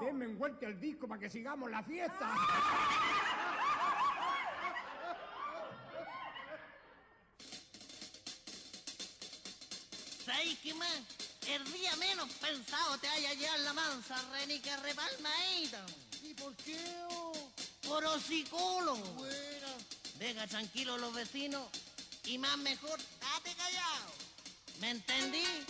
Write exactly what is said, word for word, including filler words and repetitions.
Denme envuelta el disco para que sigamos la fiesta. ¿Sabéis qué más? El día menos pensado te haya llevar la mansa renica repalmadita. ¿Y por qué? Oh? Por hocicolo. Buena. Deja tranquilos los vecinos y más mejor, date callado. ¿Me entendí?